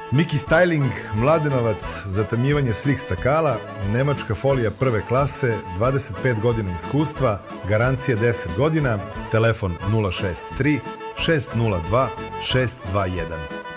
Miki Styling, Mladenovac, zatamnjivanje slik stakala, nemačka folija prve klase, 25 godina iskustva, garancija 10 godina, telefon 063 602 621.